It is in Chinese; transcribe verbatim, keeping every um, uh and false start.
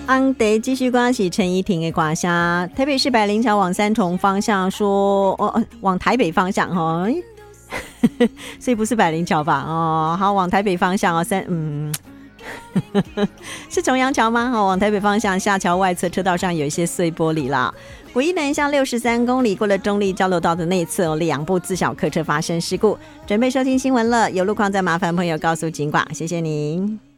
安德继续刮起陈怡婷的刮痧，台北市百灵桥往三重方向说，哦，往台北方向哦，所以不是百灵桥吧？哦，好，往台北方向哦，三嗯，是重阳桥吗？哦，往台北方向下桥外侧车道上有一些碎玻璃啦。五一南向六十三公里过了中立交流道的内侧，有两部自小客车发生事故。准备收听新闻了，有路况再麻烦朋友告诉警广，谢谢您。